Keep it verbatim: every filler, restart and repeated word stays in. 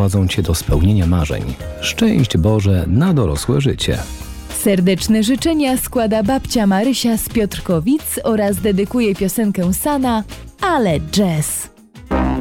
doprowadzą Cię do spełnienia marzeń. Szczęść Boże na dorosłe życie. Serdeczne życzenia składa babcia Marysia z Piotrkowic oraz dedykuje piosenkę Sana, ale jazz.